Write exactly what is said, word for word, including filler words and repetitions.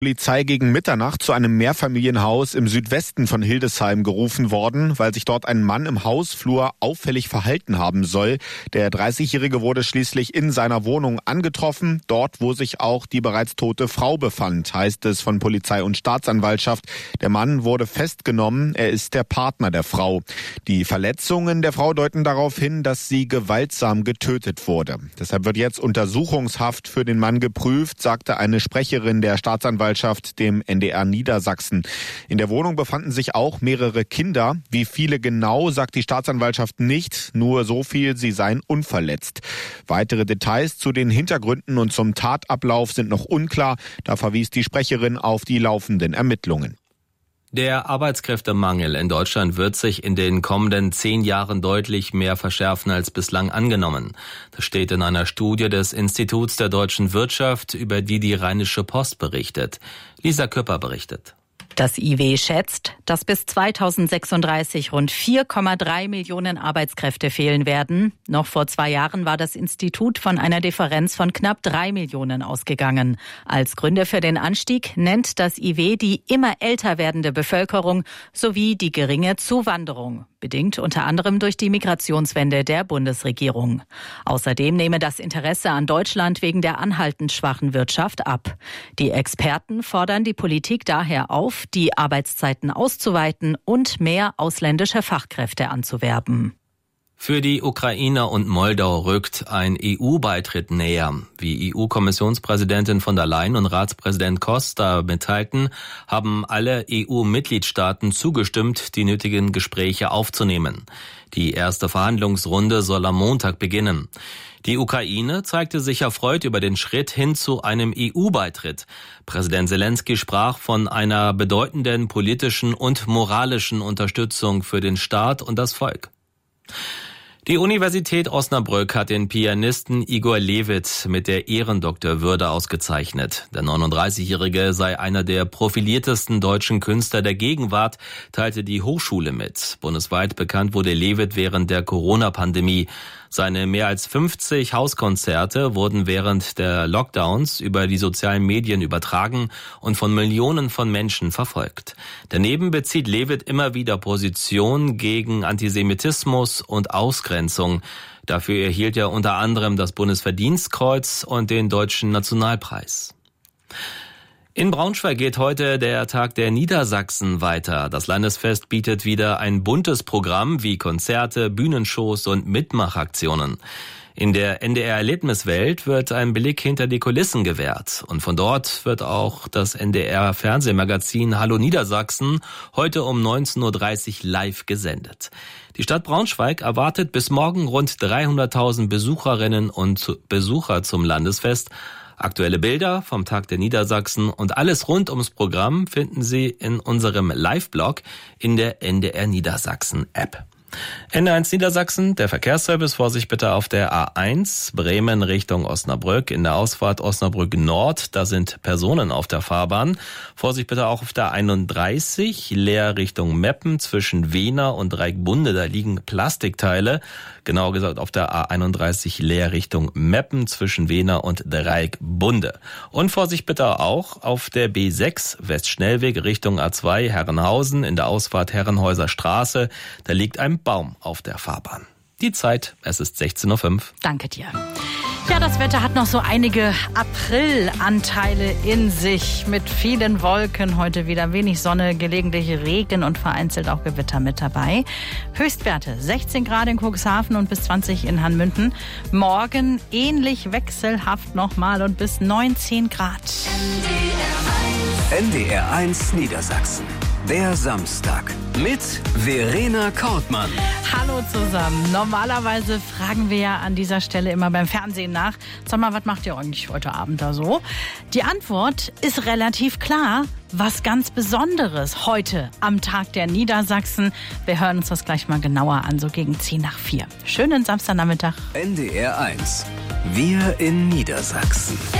Polizei gegen Mitternacht zu einem Mehrfamilienhaus im Südwesten von Hildesheim gerufen worden, weil sich dort ein Mann im Hausflur auffällig verhalten haben soll. Der dreißigjährige wurde schließlich in seiner Wohnung angetroffen, dort wo sich auch die bereits tote Frau befand, heißt es von Polizei und Staatsanwaltschaft. Der Mann wurde festgenommen, er ist der Partner der Frau. Die Verletzungen der Frau deuten darauf hin, dass sie gewaltsam getötet wurde. Deshalb wird jetzt Untersuchungshaft für den Mann geprüft, sagte eine Sprecherin der Staatsanwaltschaft dem N D R Niedersachsen. In der Wohnung befanden sich auch mehrere Kinder. Wie viele genau, sagt die Staatsanwaltschaft nicht. Nur so viel, sie seien unverletzt. Weitere Details zu den Hintergründen und zum Tatablauf sind noch unklar. Da verwies die Sprecherin auf die laufenden Ermittlungen. Der Arbeitskräftemangel in Deutschland wird sich in den kommenden zehn Jahren deutlich mehr verschärfen als bislang angenommen. Das steht in einer Studie des Instituts der deutschen Wirtschaft, über die die Rheinische Post berichtet. Lisa Küpper berichtet. Das I W schätzt, dass bis zweitausendsechsunddreißig rund vier Komma drei Millionen Arbeitskräfte fehlen werden. Noch vor zwei Jahren war das Institut von einer Differenz von knapp drei Millionen ausgegangen. Als Gründe für den Anstieg nennt das I W die immer älter werdende Bevölkerung sowie die geringe Zuwanderung, bedingt unter anderem durch die Migrationswende der Bundesregierung. Außerdem nehme das Interesse an Deutschland wegen der anhaltend schwachen Wirtschaft ab. Die Experten fordern die Politik daher auf, die Arbeitszeiten auszuweiten und mehr ausländische Fachkräfte anzuwerben. Für die Ukrainer und Moldau rückt ein E U-Beitritt näher. Wie E U-Kommissionspräsidentin von der Leyen und Ratspräsident Costa mitteilten, haben alle E U-Mitgliedstaaten zugestimmt, die nötigen Gespräche aufzunehmen. Die erste Verhandlungsrunde soll am Montag beginnen. Die Ukraine zeigte sich erfreut über den Schritt hin zu einem E U-Beitritt. Präsident Selenskyj sprach von einer bedeutenden politischen und moralischen Unterstützung für den Staat und das Volk. Die Universität Osnabrück hat den Pianisten Igor Levit mit der Ehrendoktorwürde ausgezeichnet. Der neununddreißigjährige sei einer der profiliertesten deutschen Künstler der Gegenwart, teilte die Hochschule mit. Bundesweit bekannt wurde Levit während der Corona-Pandemie. Seine mehr als fünfzig Hauskonzerte wurden während der Lockdowns über die sozialen Medien übertragen und von Millionen von Menschen verfolgt. Daneben bezieht Levit immer wieder Position gegen Antisemitismus und Ausgrenzung. Dafür erhielt er unter anderem das Bundesverdienstkreuz und den Deutschen Nationalpreis. In Braunschweig geht heute der Tag der Niedersachsen weiter. Das Landesfest bietet wieder ein buntes Programm wie Konzerte, Bühnenshows und Mitmachaktionen. In der N D R-Erlebniswelt wird ein Blick hinter die Kulissen gewährt. Und von dort wird auch das N D R-Fernsehmagazin Hallo Niedersachsen heute um neunzehn Uhr dreißig live gesendet. Die Stadt Braunschweig erwartet bis morgen rund dreihunderttausend Besucherinnen und Besucher zum Landesfest. Aktuelle Bilder vom Tag der Niedersachsen und alles rund ums Programm finden Sie in unserem Live-Blog in der N D R Niedersachsen App. N D R eins Niedersachsen, der Verkehrsservice, Vorsicht bitte auf der A eins, Bremen Richtung Osnabrück, in der Ausfahrt Osnabrück Nord, da sind Personen auf der Fahrbahn. Vorsicht bitte auch auf der einunddreißig, Leer Richtung Meppen zwischen Wehna und Dreieckbunde, da liegen Plastikteile, genauer gesagt auf der A einunddreißig, Leer Richtung Meppen zwischen Wehna und Dreieckbunde. Und Vorsicht bitte auch auf der B sechs, Westschnellweg Richtung A zwei, Herrenhausen, in der Ausfahrt Herrenhäuser Straße, da liegt ein Baum auf der Fahrbahn. Die Zeit, es ist sechzehn Uhr fünf. Danke dir. Ja, das Wetter hat noch so einige Aprilanteile in sich mit vielen Wolken. Heute wieder wenig Sonne, gelegentlich Regen und vereinzelt auch Gewitter mit dabei. Höchstwerte sechzehn Grad in Cuxhaven und bis zwanzig in Hanmünden. Morgen ähnlich wechselhaft nochmal und bis neunzehn Grad. N D R eins Niedersachsen. Der Samstag mit Verena Kortmann. Hallo zusammen. Normalerweise fragen wir ja an dieser Stelle immer beim Fernsehen nach, sag mal, was macht ihr eigentlich heute Abend da so? Die Antwort ist relativ klar. Was ganz Besonderes heute am Tag der Niedersachsen. Wir hören uns das gleich mal genauer an, so gegen zehn nach vier. Schönen Samstagnachmittag. N D R eins. Wir in Niedersachsen.